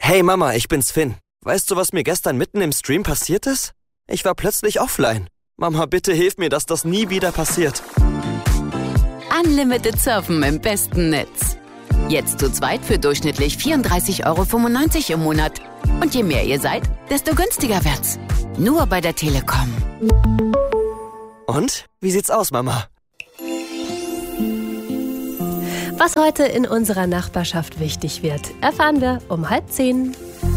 Hey Mama, ich bin's Finn. Weißt du, was mir gestern mitten im Stream passiert ist? Ich war plötzlich offline. Mama, bitte hilf mir, dass das nie wieder passiert. Unlimited Surfen im besten Netz. Jetzt zu zweit für durchschnittlich 34,95 € im Monat. Und je mehr ihr seid, desto günstiger wird's. Nur bei der Telekom. Und? Wie sieht's aus, Mama? Was heute in unserer Nachbarschaft wichtig wird, erfahren wir um 9:30.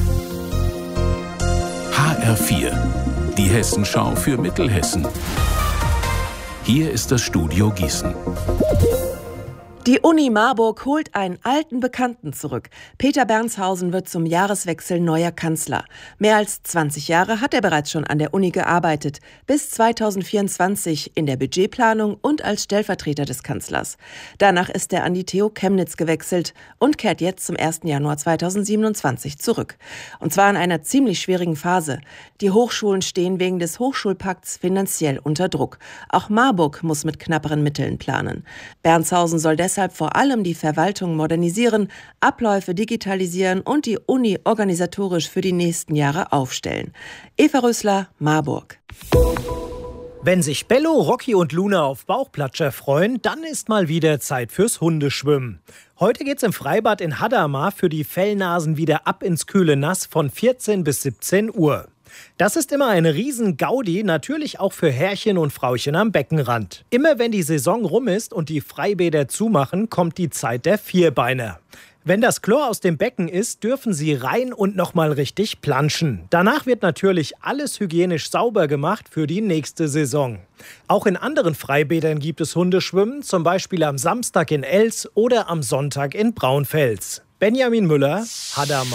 HR4, die Hessenschau für Mittelhessen. Hier ist das Studio Gießen. Die Uni Marburg holt einen alten Bekannten zurück. Peter Bernshausen wird zum Jahreswechsel neuer Kanzler. Mehr als 20 Jahre hat er bereits schon an der Uni gearbeitet. Bis 2024 in der Budgetplanung und als Stellvertreter des Kanzlers. Danach ist er an die TU Chemnitz gewechselt und kehrt jetzt zum 1. Januar 2027 zurück. Und zwar in einer ziemlich schwierigen Phase. Die Hochschulen stehen wegen des Hochschulpakts finanziell unter Druck. Auch Marburg muss mit knapperen Mitteln planen. Bernshausen soll deshalb vor allem die Verwaltung modernisieren, Abläufe digitalisieren und die Uni organisatorisch für die nächsten Jahre aufstellen. Eva Rösler, Marburg. Wenn sich Bello, Rocky und Luna auf Bauchplatscher freuen, dann ist mal wieder Zeit fürs Hundeschwimmen. Heute geht's im Freibad in Hadamar für die Fellnasen wieder ab ins kühle Nass von 14 bis 17 Uhr. Das ist immer eine Riesen-Gaudi, natürlich auch für Herrchen und Frauchen am Beckenrand. Immer wenn die Saison rum ist und die Freibäder zumachen, kommt die Zeit der Vierbeiner. Wenn das Chlor aus dem Becken ist, dürfen sie rein und nochmal richtig planschen. Danach wird natürlich alles hygienisch sauber gemacht für die nächste Saison. Auch in anderen Freibädern gibt es Hundeschwimmen, zum Beispiel am Samstag in Els oder am Sonntag in Braunfels. Benjamin Müller, Hadamar.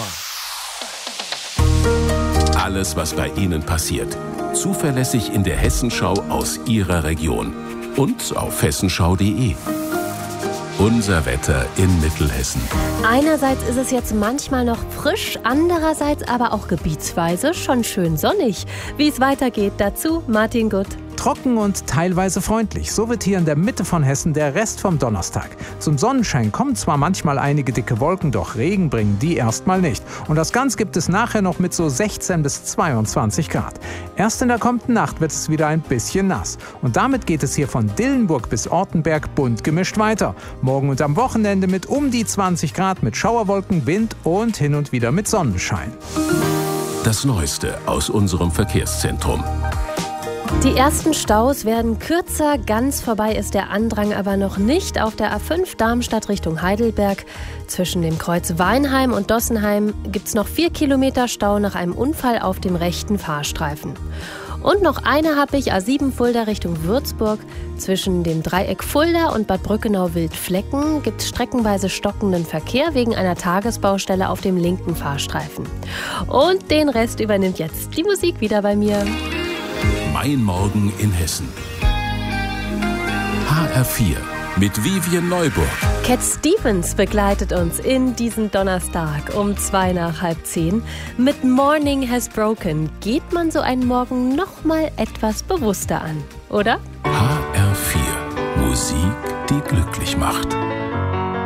Alles, was bei Ihnen passiert. Zuverlässig in der Hessenschau aus Ihrer Region. Und auf hessenschau.de. Unser Wetter in Mittelhessen. Einerseits ist es jetzt manchmal noch frisch, andererseits aber auch gebietsweise schon schön sonnig. Wie es weitergeht, dazu Martin Gutt. Trocken und teilweise freundlich. So wird hier in der Mitte von Hessen der Rest vom Donnerstag. Zum Sonnenschein kommen zwar manchmal einige dicke Wolken, doch Regen bringen die erstmal nicht. Und das Ganze gibt es nachher noch mit so 16 bis 22 Grad. Erst in der kommenden Nacht wird es wieder ein bisschen nass. Und damit geht es hier von Dillenburg bis Ortenberg bunt gemischt weiter. Morgen und am Wochenende mit um die 20 Grad mit Schauerwolken, Wind und hin und wieder mit Sonnenschein. Das Neueste aus unserem Verkehrszentrum. Die ersten Staus werden kürzer, ganz vorbei ist der Andrang aber noch nicht. Auf der A5 Darmstadt Richtung Heidelberg zwischen dem Kreuz Weinheim und Dossenheim gibt es noch 4 Kilometer Stau nach einem Unfall auf dem rechten Fahrstreifen. Und noch eine habe ich, A7 Fulda Richtung Würzburg. Zwischen dem Dreieck Fulda und Bad Brückenau-Wildflecken gibt es streckenweise stockenden Verkehr wegen einer Tagesbaustelle auf dem linken Fahrstreifen. Und den Rest übernimmt jetzt die Musik wieder bei mir. Mein Morgen in Hessen. HR4 mit Vivian Neuburg. Cat Stevens begleitet uns in diesen Donnerstag um 9:05. Mit Morning Has Broken geht man so einen Morgen noch mal etwas bewusster an, oder? HR4. Musik, die glücklich macht.